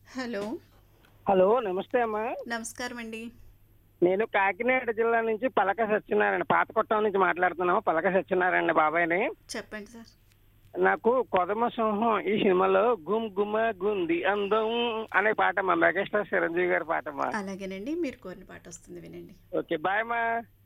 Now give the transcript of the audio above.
Hello. Hello. నమస్తే అమ్మా. నమస్కారం అండి. నేను కాకినాడ జిల్లా నుంచి పలక సత్యనారాయణ పాతకొట్టం నుంచి మాట్లాడుతున్నాము. పలక సత్యనారాయణ బాబాయ్ని. చెప్పండి సార్. నాకు కొదమ సింహం ఈ సినిమాలో గుమ్ గుమ గుంది అందం అనే పాటమ్మా, మెగాస్టార్ చిరంజీవి గారి పాటమ్మా. అలాగేనండి. మీరు కోరిన పాట వస్తుంది వినండి. ఓకే, బాయ్ అమ్మా.